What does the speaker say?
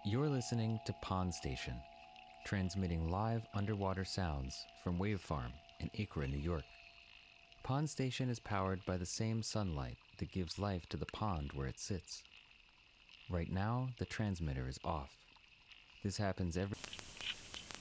You're listening to Pond Station, transmitting live underwater sounds from Wave Farm in Acra, New York. Pond Station is powered by the same sunlight that gives life to the pond where it sits. Right now, the transmitter is off. This happens every